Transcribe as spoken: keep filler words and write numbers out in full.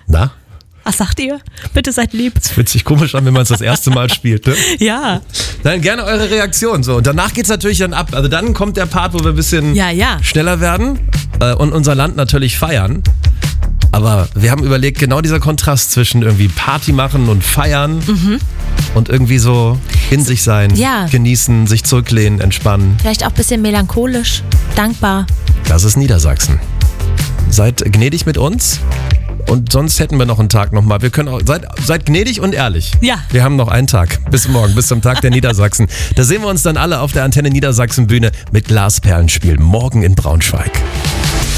Na? Was sagt ihr? Bitte seid lieb. Das fühlt sich komisch an, wenn man es das erste Mal spielt, ne? Ja. Dann gerne eure Reaktion. So. Und danach geht's natürlich dann ab. Also dann kommt der Part, wo wir ein bisschen Ja, ja. schneller werden äh, und unser Land natürlich feiern. Aber wir haben überlegt, genau dieser Kontrast zwischen irgendwie Party machen und feiern Mhm. und irgendwie so in sich sein, Ja. genießen, sich zurücklehnen, entspannen. Vielleicht auch ein bisschen melancholisch, dankbar. Das ist Niedersachsen. Seid gnädig mit uns. Und sonst hätten wir noch einen Tag nochmal. Wir können auch, seid, seid gnädig und ehrlich. Ja. Wir haben noch einen Tag. Bis morgen, bis zum Tag der Niedersachsen. Da sehen wir uns dann alle auf der Antenne Niedersachsen Bühne mit Glasperlenspiel. Morgen in Braunschweig.